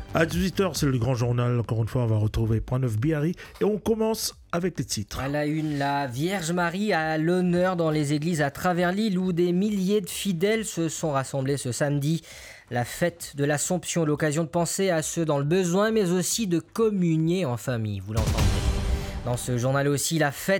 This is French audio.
À 18h, c'est le grand journal. Encore une fois, on va retrouver Point Neuf Biarri et on commence avec les titres. À la une, la Vierge Marie a l'honneur dans les églises à travers l'île où des milliers de fidèles se sont rassemblés ce samedi. La fête de l'Assomption, l'occasion de penser à ceux dans le besoin, mais aussi de communier en famille, vous l'entendez. Dans ce journal aussi, la fête